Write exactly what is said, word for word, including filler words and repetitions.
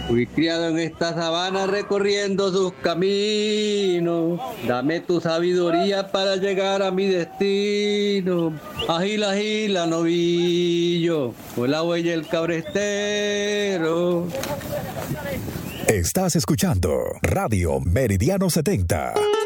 Fui criado en esta sabana recorriendo sus caminos. Dame tu sabiduría para llegar a mi destino. Agila, agila, novillo, con la huella el cabrestero. Estás escuchando Radio Meridiano setenta.